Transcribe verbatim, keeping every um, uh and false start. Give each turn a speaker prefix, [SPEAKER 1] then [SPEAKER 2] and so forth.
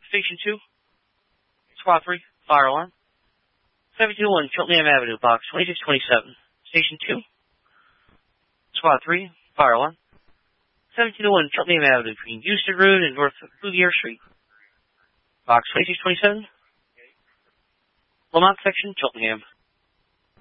[SPEAKER 1] Station two. Squad three, fire alarm. seven two one, Cheltenham Avenue, box twenty-six twenty-seven. Station two. Squad three, fire alarm. seven two one, Cheltenham Avenue, between Euston Road and North Bouvier Street. Box twenty-six twenty-seven. Lamont section, Cheltenham.